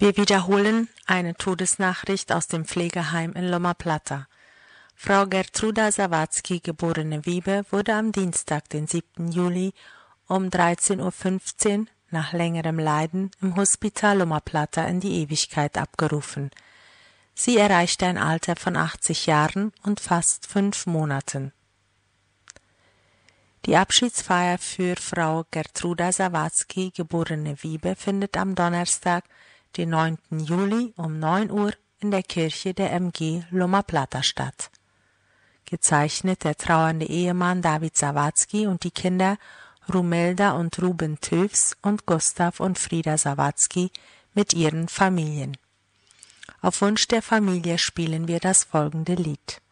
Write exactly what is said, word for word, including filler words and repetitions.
Wir wiederholen eine Todesnachricht aus dem Pflegeheim in Loma Plata. Frau Gertruda Sawatzki, geborene Wiebe, wurde am Dienstag, den siebten Juli, um dreizehn Uhr fünfzehn nach längerem Leiden im Hospital Loma Plata in die Ewigkeit abgerufen. Sie erreichte ein Alter von achtzig Jahren und fast fünf Monaten. Die Abschiedsfeier für Frau Gertruda Sawatzki, geborene Wiebe, findet am Donnerstag, den neunten Juli um neun Uhr in der Kirche der M G Loma Plata statt. Gezeichnet der trauernde Ehemann David Sawatzki und die Kinder Rumelda und Ruben Tövs und Gustav und Frieda Sawatzki mit ihren Familien. Auf Wunsch der Familie spielen wir das folgende Lied.